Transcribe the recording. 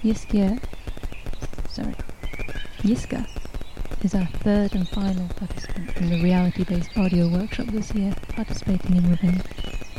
Yiska is our third and final participant in the reality-based audio workshop this year, participating in Ravenna.